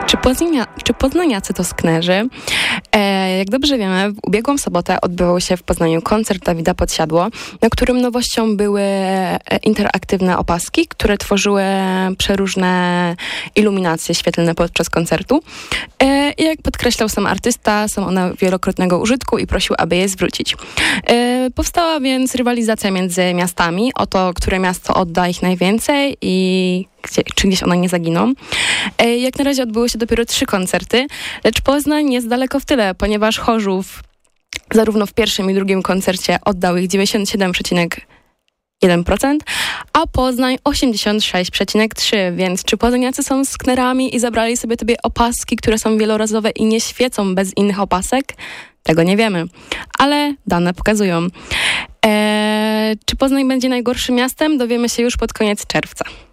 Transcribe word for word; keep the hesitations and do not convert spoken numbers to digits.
Czy, Poznania, czy poznaniacy to sknerzy? E, jak dobrze wiemy, w ubiegłą sobotę odbywał się w Poznaniu koncert Dawida Podsiadło, na którym nowością były interaktywne opaski, które tworzyły przeróżne iluminacje świetlne podczas koncertu. E, I jak podkreślał sam artysta, są one wielokrotnego użytku i prosił, aby je zwrócić. E, powstała więc rywalizacja między miastami o to, które miasto odda ich najwięcej i Gdzie, czy gdzieś one nie zaginą. E, jak na razie odbyły się dopiero trzy koncerty, lecz Poznań jest daleko w tyle, ponieważ Chorzów zarówno w pierwszym i drugim koncercie oddał ich dziewięćdziesiąt siedem przecinek jeden procent, a Poznań osiemdziesiąt sześć przecinek trzy procent, więc czy poznaniacy są sknerami i zabrali sobie tobie opaski, które są wielorazowe i nie świecą bez innych opasek? Tego nie wiemy, ale dane pokazują. E, czy Poznań będzie najgorszym miastem? Dowiemy się już pod koniec czerwca.